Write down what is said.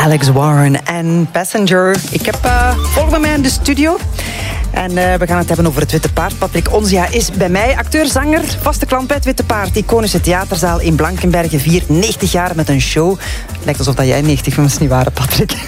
Alex Warren en Passenger. Ik heb volg bij mij in de studio. En we gaan het hebben over het Witte Paard. Patrick Onzia is bij mij. Acteur, zanger, vaste klant bij het Witte Paard. Iconische theaterzaal in Blankenberge. 90 jaar met een show. Lijkt alsof dat jij 90 was, niet waar, Patrick?